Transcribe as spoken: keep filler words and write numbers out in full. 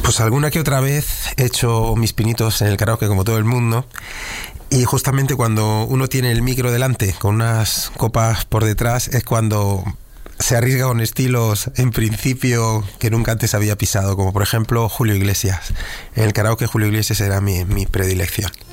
Pues alguna que otra vez he hecho mis pinitos en el karaoke como todo el mundo, y justamente cuando uno tiene el micro delante con unas copas por detrás es cuando se arriesga con estilos en principio que nunca antes había pisado, como por ejemplo Julio Iglesias. En el karaoke Julio Iglesias era mi, mi predilección.